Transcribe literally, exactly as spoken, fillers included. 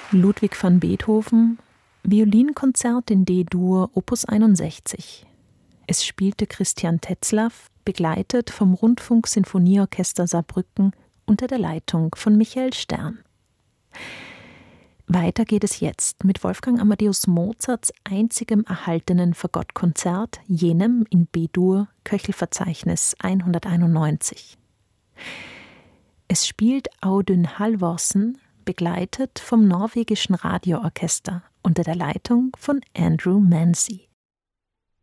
Ludwig van Beethoven, Violinkonzert in D-Dur, Opus einundsechzig. Es spielte Christian Tetzlaff, begleitet vom Rundfunk-Sinfonieorchester Saarbrücken unter der Leitung von Michael Stern. Weiter geht es jetzt mit Wolfgang Amadeus Mozarts einzigem erhaltenen Fagottkonzert, jenem in B-Dur, Köchelverzeichnis hunderteinundneunzig. Es spielt Audun Halvorsen, begleitet vom norwegischen Radioorchester unter der Leitung von Andrew Mancy.